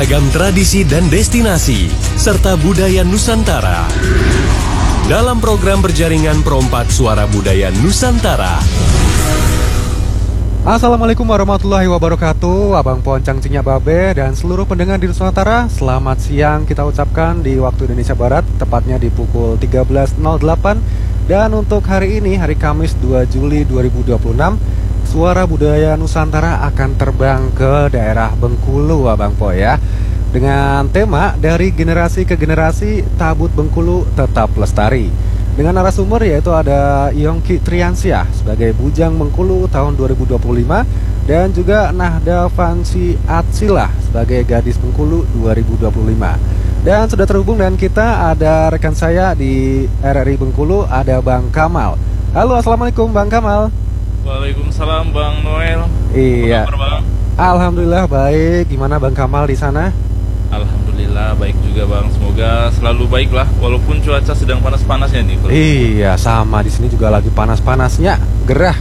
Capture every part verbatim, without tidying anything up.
Ragam tradisi dan destinasi, serta budaya Nusantara. Dalam program berjaringan Perompak Suara Budaya Nusantara. Assalamualaikum warahmatullahi wabarakatuh, Abang Poncang Cinya Babe dan seluruh pendengar di Nusantara. Selamat siang kita ucapkan di waktu Indonesia Barat, tepatnya di pukul tiga belas nol delapan. Dan untuk hari ini, hari Kamis dua Juli dua ribu dua puluh enam, Suara Budaya Nusantara akan terbang ke daerah Bengkulu, Abang Po ya. Dengan tema dari generasi ke generasi, tabut Bengkulu tetap lestari. Dengan narasumber yaitu ada Yongki Triansyah sebagai Bujang Bengkulu tahun dua ribu dua puluh lima, dan juga Nahda Fansi Atsilah sebagai Gadis Bengkulu dua ribu dua puluh lima. Dan sudah terhubung dengan kita ada rekan saya di R R I Bengkulu, ada Bang Kamal. Halo, assalamualaikum Bang Kamal. Waalaikumsalam Bang Noel. Iya. Apa kabar, Bang? Alhamdulillah baik. Gimana Bang Kamal di sana? Alhamdulillah baik juga Bang. Semoga selalu baik lah walaupun cuaca sedang panas-panasnya nih. Iya, sama di sini juga lagi panas-panasnya, gerah.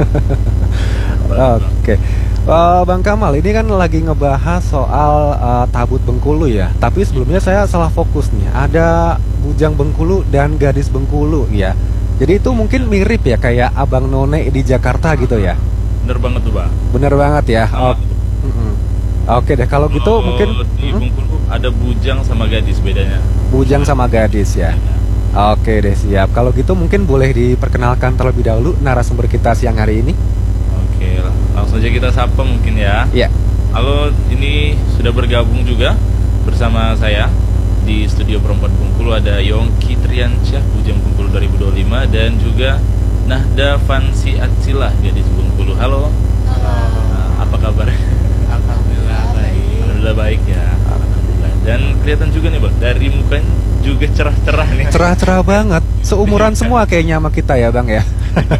Oke. Okay. Uh, Bang Kamal, ini kan lagi ngebahas soal uh, tabut Bengkulu ya. Tapi sebelumnya saya salah fokus nih. Ada Bujang Bengkulu dan Gadis Bengkulu ya. Jadi itu mungkin mirip ya kayak Abang None di Jakarta gitu ya. Bener banget tuh Bang. Bener banget ya. Oh, mm -mm. Oke deh, kalau gitu Kalau mungkin di Bengkulu ada Bujang sama Gadis bedanya. Bujang sama Gadis ya. Oke deh, siap. Kalau gitu mungkin boleh diperkenalkan terlebih dahulu narasumber kita siang hari ini. Oke, langsung aja kita sapa mungkin ya. Iya. Halo, ini sudah bergabung juga bersama saya di studio Perompak Bengkulu ada Yongki Triansyah Bujang Bengkulu dua ribu dua puluh lima dan juga Nahda Fansi Atsilah Gadis Bengkulu. Halo. Halo. Nah, apa kabar? Alhamdulillah baik. Alhamdulillah baik ya. Alhamdulillah. Dan kelihatan juga nih Bang, dari mukanya juga cerah-cerah nih. Cerah-cerah banget. Seumuran semua kayaknya sama kita ya Bang ya.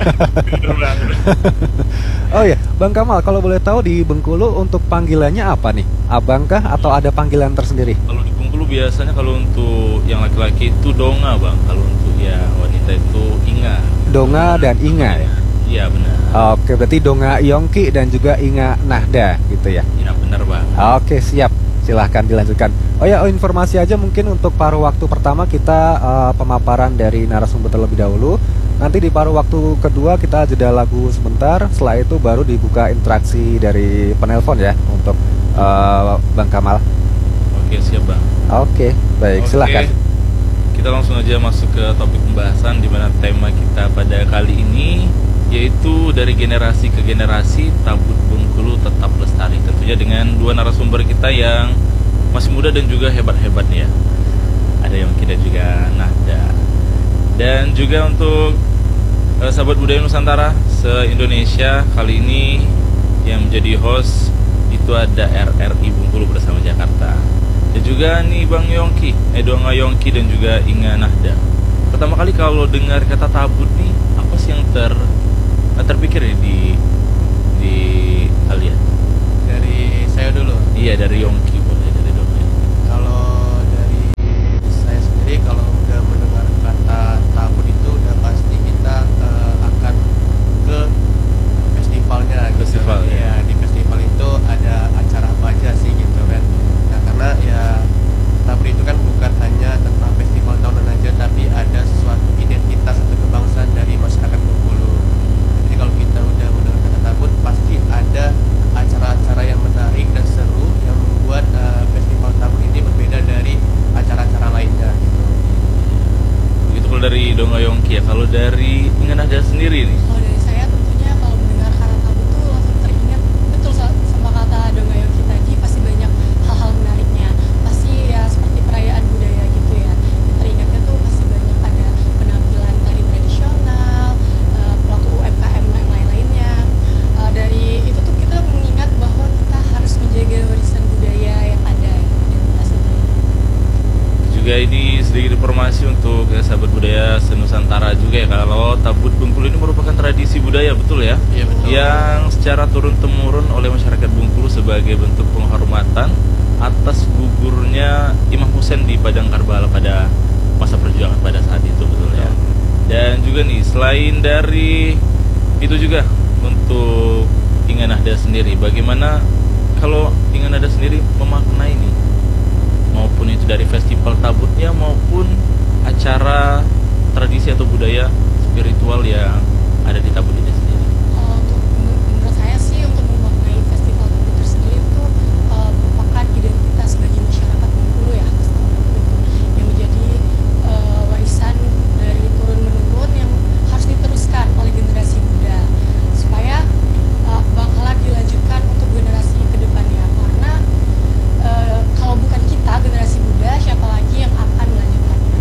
Oh ya, Bang Kamal, kalau boleh tahu di Bengkulu untuk panggilannya apa nih? Abang kah atau ada panggilan tersendiri? Kalau di Bengkulu biasanya kalau untuk yang laki-laki itu donga Bang, kalau untuk yang wanita itu inga. Donga dan Inga ya? Iya benar. Oke, berarti Donga Yongki dan juga Inga Nahda gitu ya? Iya benar Bang. Oke, siap. Silahkan dilanjutkan. Oh ya, oh, informasi aja mungkin untuk paruh waktu pertama kita uh, pemaparan dari narasumber terlebih dahulu. Nanti di paruh waktu kedua kita jeda lagu sebentar. Setelah itu baru dibuka interaksi dari penelpon ya untuk uh, Bang Kamal. Oke siap Bang. Oke, baik. Oke, Silahkan. kita langsung aja masuk ke topik pembahasan di mana tema kita pada kali ini yaitu dari generasi ke generasi tabut Bengkulu tetap lestari. Tentunya dengan dua narasumber kita yang masih muda dan juga hebat-hebatnya. Ada yang kita juga Nahda. Dan juga untuk uh, sahabat budaya Nusantara se-Indonesia, kali ini yang menjadi host itu ada R R I Bengkulu bersama Jakarta. Dan juga nih Bang Yongki, eh Donga Yongki dan juga Inga Nahda. Pertama kali kalau dengar kata tabut nih, apa sih yang ter terpikir ya di di kalian? Dari saya dulu. Iya, dari Yongki boleh, dari Donga. Kalau dari saya sendiri, kalau udah mendengar kata tabut itu udah pasti kita eh, akan ke festivalnya. Festival, gitu. ya. Ya, di festival itu ada acara apa aja sih gitu kan. Nah, karena ya tabut itu kan bukan hanya tentang festival tahunan aja, tapi ada sesuatu identitas atau kebangsaan dari masyarakat Bengkulu. Jadi kalau kita udah mendengar kata tabut, pasti ada acara-acara yang menarik dan seru yang membuat uh, festival tabut ini berbeda dari acara-acara lainnya gitu. Begitu kalau dari Donga Yongki ya. Kalau dari Inga Nahda sendiri nih, Kalau dari saya tentunya kalau mendengar kata tabut tuh langsung teringat betul sa- sama kata Donga Yongki tadi, pasti banyak hal-hal menariknya. Pasti ya seperti perayaan budaya gitu ya. Yang teringatnya tuh pasti banyak ada penampilan tari tradisional, eh, pelaku U M K M yang lain-lainnya. Eh, dari itu tuh kita mengingat bahwa kita harus menjaga warisan budaya yang ada identitas itu. juga ini sedikit informasi untuk ya, sahabat budaya senusantara juga ya, kalau tabut Bengkulu ini merupakan tradisi budaya, betul ya? Iya betul. Yang secara turun-temurun oleh masyarakat Bengkulu sebagai bentuk penghormatan atas gugurnya Imam Husain di Padang Karbala pada masa perjuangan pada saat itu, betul ya? Dan juga nih, selain dari itu juga untuk Inga Nahda sendiri, bagaimana kalau Inga Nahda sendiri memaknai nih itu dari festival tabutnya maupun acara tradisi atau budaya spiritual yang ada di Tabut ini sendiri. Kalau untuk menurut saya sih untuk memaknai festival Tabut itu sendiri itu uh, merupakan identitas bagi masyarakat Bengkulu ya, festival Tabut itu yang menjadi uh, warisan dari turun menurun yang harus diteruskan oleh generasi muda supaya uh, bakalan dilanjutkan untuk generasi kedepannya, karena uh, kalau bukan kita generasi muda, siapa lagi yang akan melanjutkannya?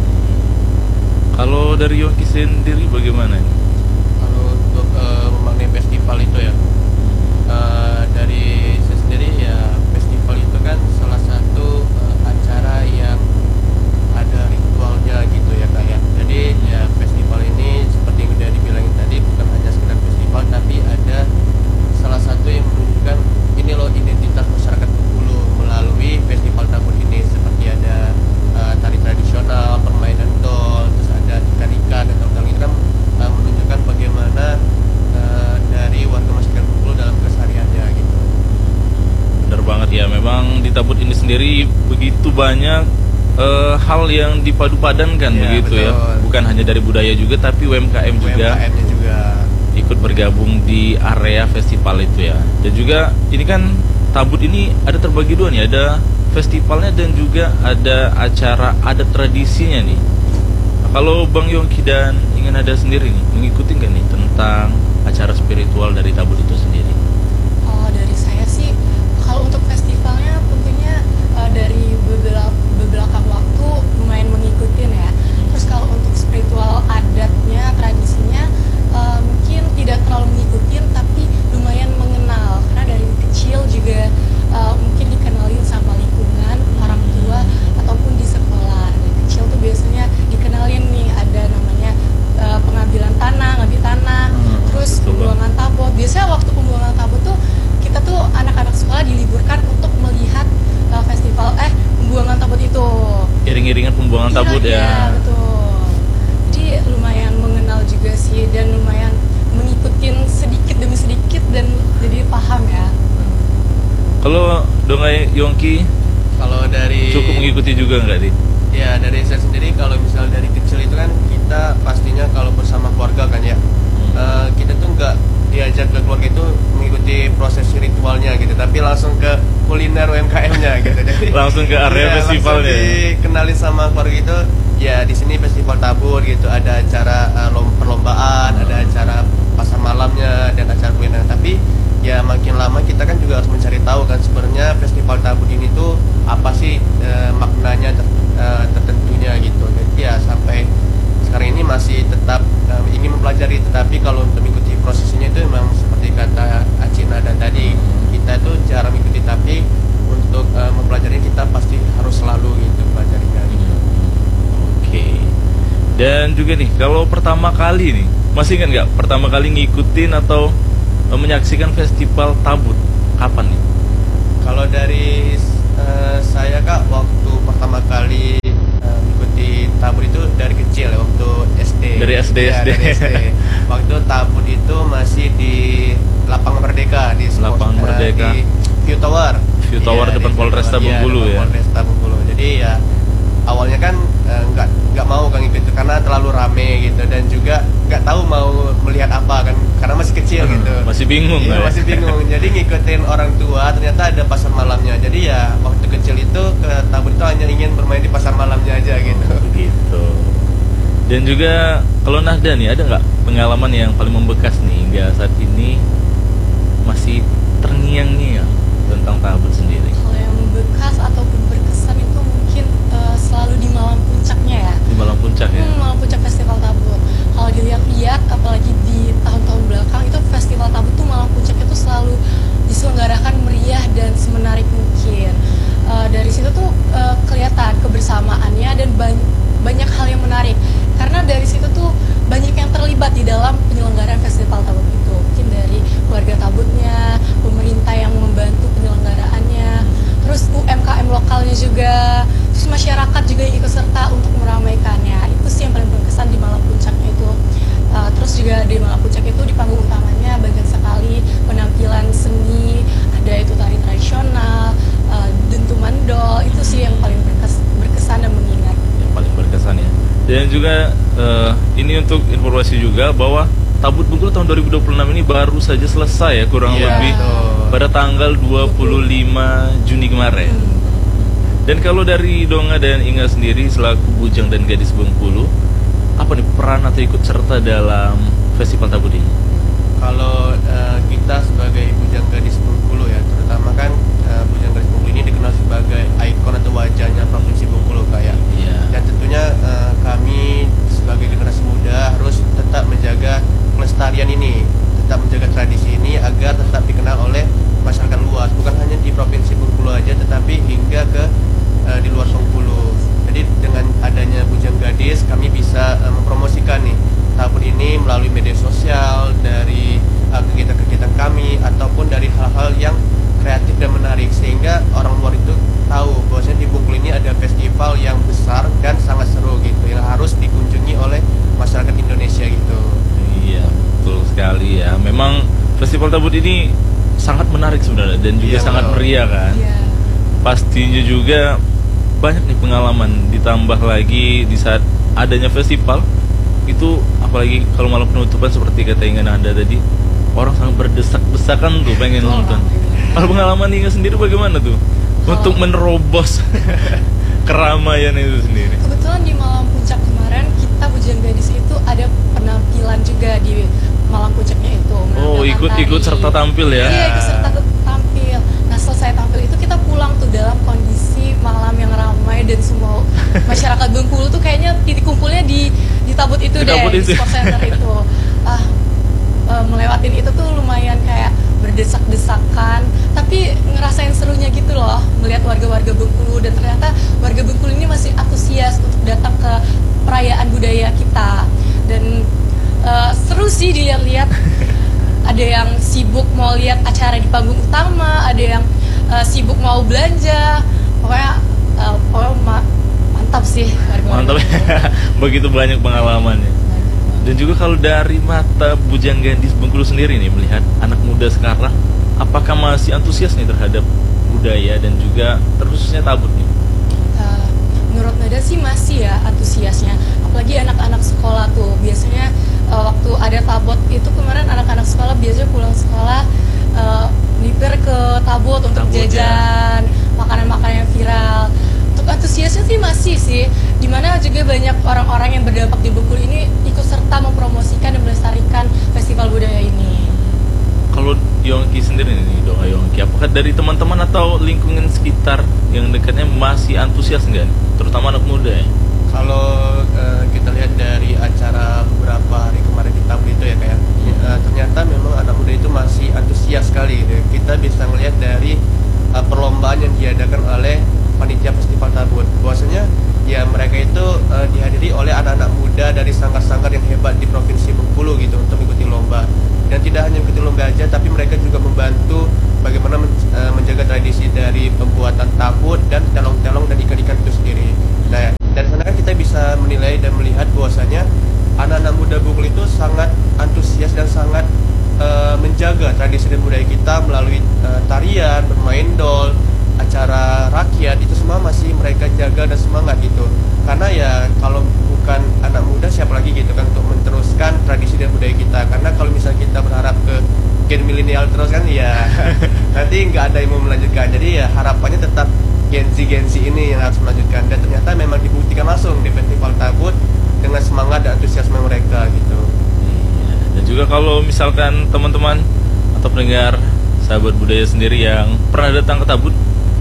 Kalau dari Yongki sendiri bagaimana nih? Kalau untuk uh, memaknai festival itu ya, uh, dari saya sendiri ya, festival itu kan salah satu uh, acara yang ada ritualnya gitu ya Kak ya. Jadi ya festival ini seperti yang udah dibilangin tadi, bukan hanya sekedar festival, tapi ada salah satu yang menunjukkan ini loh identitas masyarakat Bengkulu melalui festival Tabut ini, seperti ada uh, tari tradisional, permainan dol, terus ada ikan-ikan dan tong-tong itu kan uh, menunjukkan bagaimana uh, dari warga masyarakat Bengkulu dalam kesehariannya gitu. Benar banget ya, memang di Tabut ini sendiri begitu banyak eh, hal yang dipadu-padankan Ya, begitu ya. betul. Bukan hanya dari budaya juga, tapi U M K M juga U M K M-nya juga. ikut bergabung di area festival itu ya. Dan juga ini kan Tabut ini ada terbagi dua nih, ada festivalnya dan juga ada acara adat tradisinya nih. Nah, kalau Bang Yongki dan ingin ada sendiri nih, mengikuti nggak nih tentang acara spiritual dari Tabut itu sendiri? Kalau dari saya sih, kalau untuk festivalnya tentunya uh, dari beberapa beberapa waktu lumayan mengikutin ya. Terus kalau untuk spiritual adatnya, tradisinya uh, mungkin tidak terlalu mengikutin, tapi lumayan mengenal karena dari kecil juga uh, mungkin dikenalin sama lingkungan orang tua ataupun di sekolah. Dari kecil tuh biasanya dikenalin nih ada namanya uh, pengambilan tanah, ngambil tanah, Hmm, terus betul, Bang. pembuangan tabut. Biasanya waktu pembuangan tabut tuh kita tuh anak-anak sekolah diliburkan untuk melihat uh, festival eh pembuangan tabut itu. Iring-iringan pembuangan Iya, tabut iya, ya. betul. Jadi lumayan mengenal juga sih dan lumayan mengikutin sedikit demi sedikit dan jadi paham ya. Kalau Dongai Yongki Kalau dari cukup mengikuti juga nggak nih? ya dari saya sendiri, kalau misalnya dari kecil itu kan kita pastinya kalau bersama keluarga kan ya, eh, kita tuh nggak diajak ke keluarga itu mengikuti proses ritualnya gitu, tapi langsung ke kuliner U M K M-nya gitu. Jadi Langsung ke area iya, festivalnya. langsung dikenalin sama keluarga itu. Ya di sini festival Tabut gitu, ada acara eh, lom- perlombaan, ada acara pasar malamnya dan acara kuliner. Tapi ya makin lama kita kan juga harus mencari tahu kan sebenarnya festival Tabut ini tuh apa sih eh, maknanya ter- eh, tertentunya gitu. Jadi ya sampai sekarang ini masih tetap eh, ingin mempelajari, tetapi kalau untuk mengikuti prosesnya itu memang seperti kata Acina dan tadi, kita tuh jarang mengikuti, tapi untuk eh, mempelajari kita pasti harus selalu gitu pelajarinya gitu. Oke. Dan juga nih, kalau pertama kali nih, masih ingat nggak pertama kali ngikutin atau eh, menyaksikan festival Tabut? Kapan nih? Kalau dari eh, saya Kak, waktu pertama kali eh, mengikuti Tabut itu dari kecil ya, waktu S D. Dari S D, Ya, S D. dari S D. Waktu Tabut itu masih di Lapangan Merdeka di sport- Lapangan eh, Merdeka. di View Tower. View Tower Iya, depan di View Polresta Tower. Iya, Bengkulu depan ya. Polresta Bengkulu. Jadi ya awalnya kan eh, nggak nggak mau kan ikut itu karena terlalu rame gitu, dan juga nggak tahu mau melihat apa kan karena masih kecil gitu. Masih bingung Iya, lah ya? masih bingung. Jadi ngikutin orang tua, ternyata ada pasar malamnya. Jadi ya waktu kecil itu ke Tabut itu hanya ingin bermain di pasar malamnya aja gitu. Begitu. Dan juga kalau Nahda nih, ada nggak pengalaman yang paling membekas nih hingga saat ini masih terngiang-ngiang tentang Tabut sendiri? Kalau yang membekas ataupun berkesan itu mungkin uh, selalu di malam puncaknya ya. Di malam puncak ya? Hmm, malam puncak festival Tabut. Kalau dilihat-lihat, apalagi di tahun-tahun belakang itu festival Tabut tuh malam puncaknya tuh selalu diselenggarakan meriah dan semenarik mungkin. Uh, dari situ tuh uh, kelihatan kebersamaannya dan ban- banyak hal yang menarik. Karena dari situ tuh banyak yang terlibat di dalam penyelenggaraan festival Tabut itu. Mungkin dari keluarga Tabutnya, pemerintah yang membantu penyelenggaraannya, terus U M K M lokalnya juga, terus masyarakat juga yang ikut serta untuk meramaikannya. Itu sih yang paling berkesan di malam puncaknya itu. Uh, terus juga di malam puncak itu di panggung utamanya banyak sekali penampilan seni, ada itu tari tradisional, uh, dentuman dol, itu sih yang paling berkesan, Dan juga eh, ini untuk informasi juga bahwa Tabut Bengkulu tahun dua ribu dua puluh enam ini baru saja selesai ya, kurang Iya, lebih betul. pada tanggal dua puluh lima Juni kemarin. Dan kalau dari Donga dan Inga sendiri selaku bujang dan gadis Bengkulu, apa nih peran atau ikut serta dalam Festival Tabut ini? Kalau eh, kita sebagai bujang gadis Bengkulu ya, terutama kan eh, bujang gadis Bengkulu ini dikenal sebagai ikon atau wajahnya Provinsi Bengkulu kayak. Iya. Dan tentunya eh, kami sebagai generasi muda harus tetap menjaga pelestarian ini, tetap menjaga tradisi ini agar tetap dikenal oleh masyarakat luas, bukan hanya di Provinsi Bengkulu aja, tetapi hingga ke eh, di luar Bengkulu. Jadi dengan adanya bujang gadis, kami bisa eh, mempromosikan nih Tabut ini melalui media sosial, dari eh, kegiatan-kegiatan kami ataupun dari hal-hal yang kreatif dan menarik, sehingga orang luar itu tahu bahwasanya di Bengkulu ini ada festival yang besar dan sangat seru gitu, yang harus dikunjungi oleh masyarakat Indonesia gitu. Iya, betul sekali ya. Memang Festival Tabut ini sangat menarik sebenarnya dan juga Iya, sangat betul. meriah kan. Iya. Pastinya juga banyak nih pengalaman, ditambah lagi di saat adanya festival itu, apalagi kalau malam penutupan seperti kata Inga Nanda tadi, orang sangat berdesak-desakan tuh pengen Betul, nonton. alhamdulillah. Kalau pengalaman Inga sendiri bagaimana tuh untuk menerobos keramaian itu sendiri? Kebetulan di malam puncak kemarin kita bujang gadis itu ada penampilan juga di malam puncaknya itu. Oh, menampilkan ikut tari. ikut serta tampil ya? Iya, ikut serta tampil. Nah, selesai tampil itu kita pulang tuh dalam kondisi malam yang ramai dan semua masyarakat Bengkulu tuh kayaknya titik kumpulnya di di Tabut itu Di deh, Tabut di itu. sport center itu. Ah, eh, melewatin itu tuh lumayan kayak berdesak-desakan, tapi ngerasain serunya gitu loh, melihat warga-warga Bengkulu, dan ternyata warga Bengkulu ini masih antusias untuk datang ke perayaan budaya kita. Dan eh, seru sih dilihat-lihat. Ada yang sibuk mau lihat acara di panggung utama, ada yang eh, sibuk mau belanja. Pokoknya eh, pokoknya ma- mantap sih warga-warga Mantap ya. Bengkulu. Begitu banyak pengalamannya. Dan juga kalau dari mata bujang gadis Bengkulu sendiri nih, melihat anak muda sekarang, apakah masih antusias nih terhadap budaya dan juga terkhususnya Tabut nih? Uh, menurut Nada sih masih ya antusiasnya, apalagi anak-anak sekolah tuh biasanya uh, waktu ada Tabut itu kemarin anak-anak sekolah biasanya pulang sekolah uh, nipir ke Tabut untuk Tabut, ya. jajan makanan-makanan yang viral. Untuk antusiasnya sih masih sih, dimana juga banyak orang-orang yang berdampak di Bengkulu ini ikut serta mempromosikan dan melestarikan festival budaya ini. Kalau Yongki sendiri nih, Doa Yongki, apakah dari teman-teman atau lingkungan sekitar yang dekatnya masih antusias nggak nih? Terutama anak muda ya? Kalau eh, kita lihat dari acara beberapa hari kemarin di Tabut itu ya kayak eh, ternyata memang anak muda itu masih antusias sekali gitu. Kita bisa melihat dari eh, perlombaan yang diadakan oleh panitia Festival Tabut, bahwasanya ya mereka itu uh, dihadiri oleh anak-anak muda dari sanggar-sanggar yang hebat di Provinsi Bengkulu gitu untuk mengikuti lomba. Dan tidak hanya mengikuti lomba aja, tapi mereka juga membantu bagaimana men- uh, menjaga tradisi dari pembuatan tabut dan telong-telong dan ikan-ikan itu sendiri. Nah, dari sana kan kita bisa menilai dan melihat bahwasanya anak-anak muda Bengkulu itu sangat antusias dan sangat uh, menjaga tradisi dan budaya kita melalui uh, tarian, bermain dol, acara rakyat, itu semua masih mereka jaga dan semangat gitu. Karena ya kalau bukan anak muda siapa lagi gitu kan untuk meneruskan tradisi dan budaya kita. Karena kalau misalnya kita berharap ke gen milenial terus kan ya nanti nggak ada yang mau melanjutkan. Jadi ya harapannya tetap Gen Z-Gen Z ini yang harus melanjutkan, dan ternyata memang dibuktikan langsung di Festival Tabut dengan semangat dan antusiasme mereka gitu. Iya. Dan juga kalau misalkan teman-teman atau pendengar sahabat budaya sendiri yang pernah datang ke Tabut,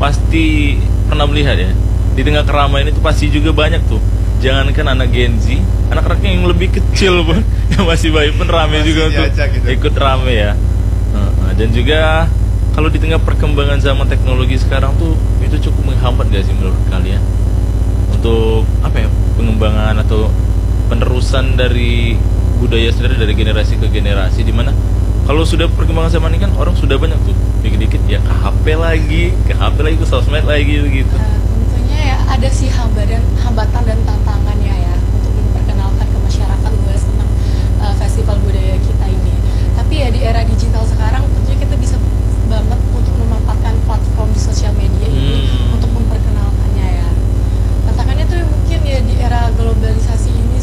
pasti pernah melihat ya, di tengah keramaian itu pasti juga banyak tuh, jangankan anak Gen Z, anak-anak yang lebih kecil pun yang masih bayi pun rame Masih juga untuk diajak gitu. ikut rame ya. Heeh. Dan juga kalau di tengah perkembangan zaman teknologi sekarang tuh, itu cukup menghambat gak sih menurut kalian untuk apa ya, pengembangan atau penerusan dari budaya sendiri dari generasi ke generasi, dimana kalau sudah perkembangan zaman ini kan orang sudah banyak tuh dikit-dikit ya ke H P lagi, ke H P lagi, ke sosmed lagi begitu. Uh, tentunya ya ada sih hambatan, hambatan dan tantangannya ya untuk memperkenalkan ke masyarakat luas tentang uh, festival budaya kita ini. Tapi ya di era digital sekarang tentunya kita bisa banget untuk memanfaatkan platform di sosial media ini Hmm. untuk memperkenalkannya ya. Tantangannya tuh mungkin ya di era globalisasi ini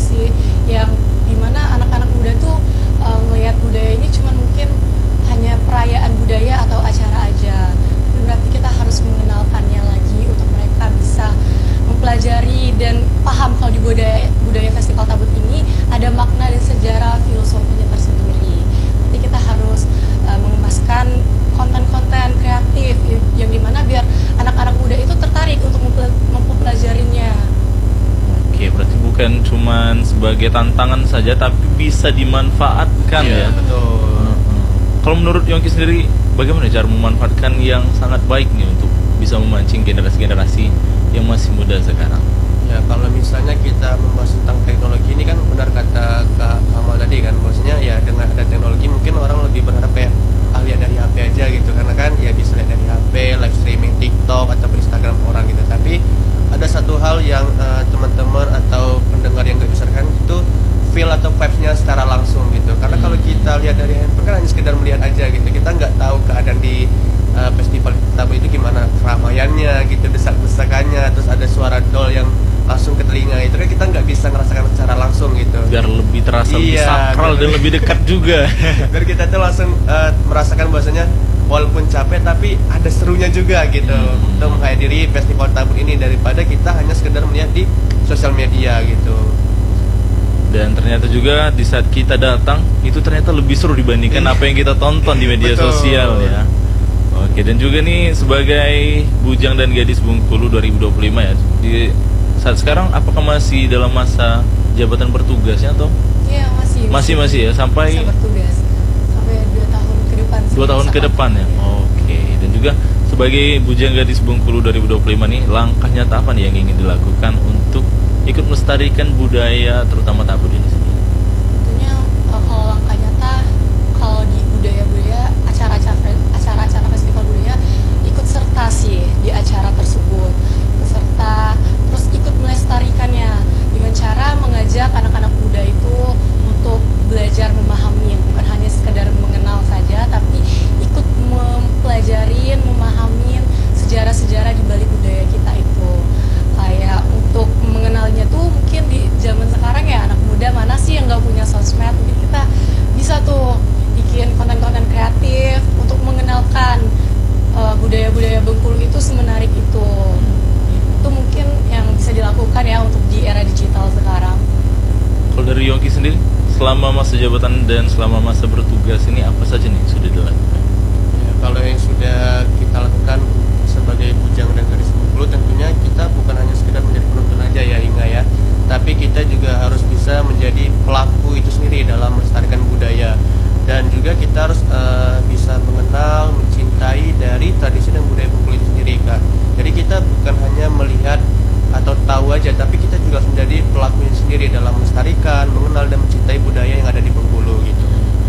bukan cuman sebagai tantangan saja, tapi bisa dimanfaatkan Iya, ya. betul. Kalau menurut Yongki sendiri, bagaimana cara memanfaatkan yang sangat baik nih untuk bisa memancing generasi-generasi yang masih muda sekarang? Ya kalau misalnya kita membahas tentang teknologi ini kan benar kata Kak Kamal tadi kan, bahwasanya ya dengan ada teknologi mungkin orang lebih berharap kayak ah lihat dari H P aja gitu, karena kan ya bisa lihat dari H P, live streaming TikTok atau Instagram orang gitu. Tapi ada satu hal yang uh, teman-teman atau pendengar yang gak bisa kan itu feel atau vibes-nya secara langsung gitu. Karena kalau kita lihat dari handphone kan hanya sekedar melihat aja gitu, kita nggak tahu keadaan di uh, festival tabu itu gimana, keramaiannya gitu, desak-desakannya, terus ada suara dol yang langsung ke telinga, itu kan kita nggak bisa ngerasakan secara langsung gitu. Biar lebih terasa lebih Iya, sakral biar- dan lebih dekat juga. Biar kita tuh langsung uh, merasakan bahwasanya walaupun capek tapi ada serunya juga gitu Hmm. untuk menghadiri festival tabu ini, daripada kita hanya sekedar melihat di sosial media gitu. Dan ternyata juga di saat kita datang itu ternyata lebih seru dibandingkan apa yang kita tonton di media Betul. sosial ya. Oke, dan juga nih sebagai bujang dan gadis Bengkulu dua ribu dua puluh lima ya, di saat sekarang apakah masih dalam masa jabatan bertugasnya atau Iya, masih. masih masih ya sampai bisa bertugas sampai dua tahun ke depan. sih, dua tahun ke misalkan. depan ya. Oke, dan juga sebagai bujang gadis Bengkulu dua ribu dua puluh lima nih, langkah nyata apa nih yang ingin dilakukan untuk ikut melestarikan budaya terutama tabu ini sendiri? Tentunya uh, kalau langkah nyata, kalau di budaya-budaya, acara-acara acara-acara festival budaya ikut serta sih di acara tersebut, ikut serta terus ikut melestarikannya dengan cara mengajak anak-anak muda itu untuk belajar memahami, bukan hanya sekedar mengenal saja, tapi ikut mempelajari, memahami sejarah-sejarah di balik budaya kita itu. Kayak untuk mengenalnya tuh mungkin di zaman sekarang ya anak muda mana sih yang nggak punya sosmed, mungkin kita bisa tuh bikin konten-konten kreatif untuk mengenalkan uh, budaya-budaya Bengkulu itu semenarik itu. Itu mungkin yang bisa dilakukan ya untuk di era digital sekarang. Kalau dari Yongki sendiri, selama masa jabatan dan selama masa bertugas ini apa saja nih sudah dilakukan? Ya, kalau yang sudah kita lakukan sebagai bujang dan gadis Bengkulu, tentunya kita bukan hanya sekedar menjadi penonton aja ya Inga ya, tapi kita juga harus bisa menjadi pelaku itu sendiri dalam melestarikan budaya, dan juga kita harus uh, bisa mengenal, mencintai dari tradisi dan budaya Bengkulu itu sendiri Kak. Jadi kita bukan hanya melihat atau tahu aja, tapi kita juga harus menjadi pelakunya sendiri dalam melestarikan, mengenal dan mencintai budaya yang ada di Bengkulu gitu.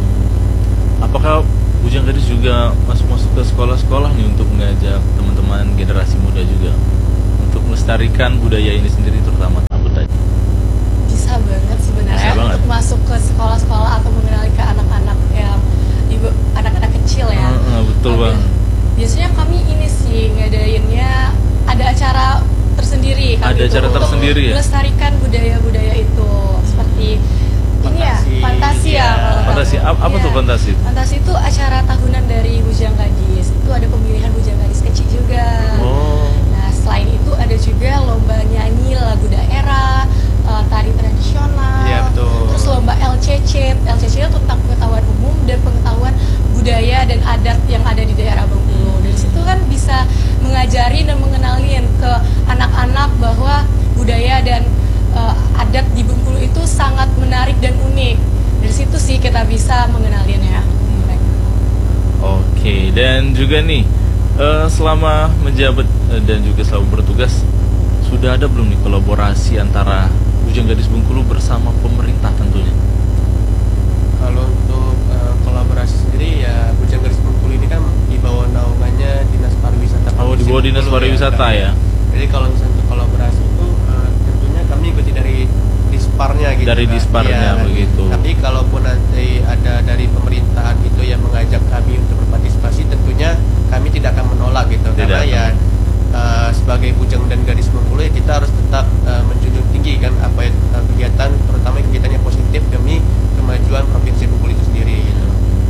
Apakah bujang gadis juga masuk-masuk ke sekolah-sekolah nih untuk mengajak teman-teman generasi muda juga untuk melestarikan budaya ini sendiri terutama tabu tadi? Bisa banget sebenarnya Bisa banget. untuk masuk ke sekolah-sekolah atau mengenali ke anak-anak yang ibu anak-anak kecil ya. Heeh, betul, Ada- Bang. Biasanya kami ini sih ngadainnya ada acara tersendiri kami Ada itu acara untuk tersendiri ya? melestarikan budaya-budaya itu seperti ini ya Fantasi. fantasi ya. Iya. kalau Fantasi, tahu. ap- apa Iya. tuh fantasi? Fantasi itu acara tahunan dari Bujang Gadis. Itu ada pemilihan Bujang Gadis kecil juga. Oh, Nah, selain itu ada juga lomba nyanyi lagu daerah, eh, tari tradisional. Iya, betul. Terus lomba L C C. L C C itu tentang pengetahuan umum dan pengetahuan budaya dan adat yang ada di daerah Bengkulu. Dari situ kan bisa mengajari dan mengenalin ke anak-anak bahwa budaya dan eh, adat di Bengkulu itu sangat menarik dan unik. Dari situ sih kita bisa mengenalinnya mereka. oke. Dan juga nih, eh, selama menjabat eh, dan juga selama bertugas, sudah ada belum nih kolaborasi antara bujang gadis Bengkulu bersama pemerintah tentunya? Kalau untuk uh, kolaborasi sendiri ya Bujang Gadis Bengkulu ini kan di bawah naungannya Dinas Pariwisata. Oh, di bawah Provinsi Dinas Bengkulu Pariwisata Kak. ya? Jadi kalau misalnya untuk kolaborasi itu uh, tentunya kami ikuti dari Disparnya gitu. Dari Kak. Disparnya, Iya. begitu. Tapi kalaupun nanti ada dari pemerintahan gitu yang mengajak kami untuk berpartisipasi, tentunya kami tidak akan menolak gitu. Tidak Karena akan. ya uh, sebagai Bujang dan Gadis Bengkulu ya kita harus tetap uh, menjunjung tinggi kan apa ya, uh, kegiatan terutama kegiatannya positif demi kemajuan provinsi Bengkulu itu sendiri gitu.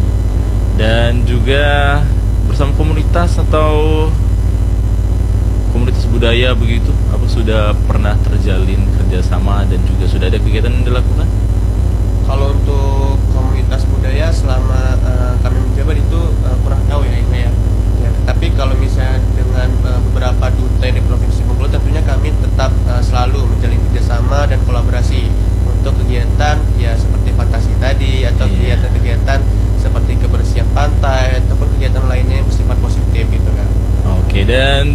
Dan juga bersama komunitas atau komunitas budaya begitu, apa sudah pernah terjalin kerjasama dan juga sudah ada kegiatan yang dilakukan? Kalau untuk komunitas budaya selama uh, kami menjabat itu uh, kurang tahu ya Inga ya. Ya, tapi kalau misalnya dengan uh, beberapa duta di provinsi Bengkulu tentunya kami tetap uh, selalu menjalin kerjasama dan kolaborasi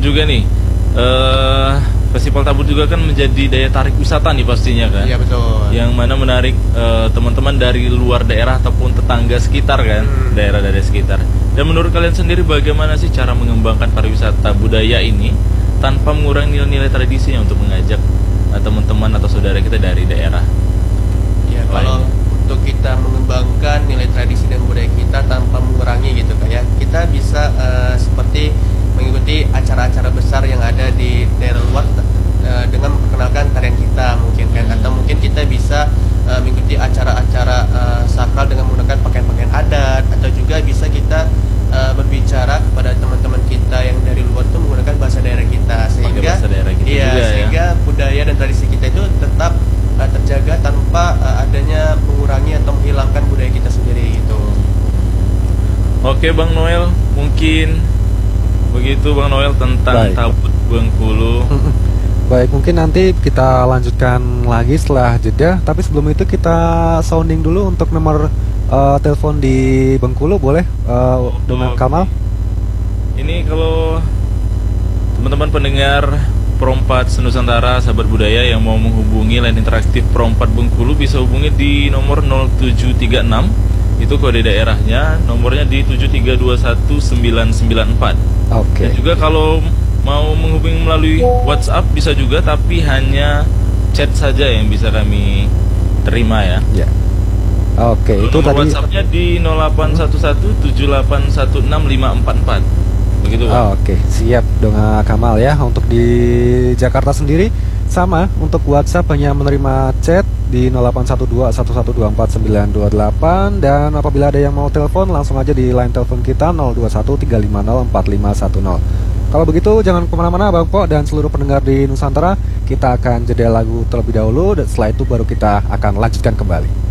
juga nih, eh Festival Tabut juga kan menjadi daya tarik wisata nih pastinya kan. Iya betul. Yang mana menarik eh, teman-teman dari luar daerah ataupun tetangga sekitar kan, Hmm. daerah-daerah sekitar. Dan menurut kalian sendiri bagaimana sih cara mengembangkan pariwisata budaya ini tanpa mengurangi nilai-nilai tradisinya untuk mengajak eh, teman-teman atau saudara kita dari daerah? Ya, kalau untuk kita mengembangkan nilai tradisi dan budaya kita tanpa mengurangi gitu kan ya, kita bisa eh, seperti mengikuti acara-acara besar yang ada di daerah luar eh, dengan memperkenalkan tarian kita mungkin kan, atau mungkin kita bisa eh, mengikuti acara-acara eh, sakral dengan menggunakan pakaian-pakaian adat, atau juga bisa kita eh, berbicara kepada teman-teman kita yang dari luar itu menggunakan bahasa daerah kita, sehingga bahasa daerah kita iya, juga ya. sehingga budaya dan tradisi kita itu tetap uh, terjaga tanpa uh, adanya mengurangi atau menghilangkan budaya kita sendiri gitu. Oke Bang Noel, mungkin begitu Bang Noel tentang Baik. Tabut Bengkulu. Baik, mungkin nanti kita lanjutkan lagi setelah jeda. Tapi sebelum itu kita sounding dulu untuk nomor uh, telepon di Bengkulu, boleh uh, dengan Oke. Kamal? Ini kalau teman-teman pendengar Perompat Senusantara, sahabat budaya yang mau menghubungi line interaktif Perompat Bengkulu bisa hubungi di nomor nol tujuh tiga enam, itu kode daerahnya, nomornya di tujuh tiga dua satu sembilan sembilan empat. Oke. Dan juga kalau mau menghubungi melalui WhatsApp bisa juga, tapi hanya chat saja yang bisa kami terima ya. Ya. Oke, itu Nomor tadi. WhatsAppnya di nol delapan satu satu tujuh delapan satu enam lima empat empat. Begitu Bang. Oh, Oke, siap dengan Kamal ya. Untuk di Jakarta sendiri sama, untuk WhatsApp hanya menerima chat di nol delapan satu dua satu satu dua empat sembilan dua delapan, dan apabila ada yang mau telepon langsung aja di line telepon kita nol dua satu tiga lima nol empat lima satu nol. Kalau begitu jangan kemana-mana Bang Po dan seluruh pendengar di Nusantara, kita akan jeda lagu terlebih dahulu dan setelah itu baru kita akan lanjutkan kembali.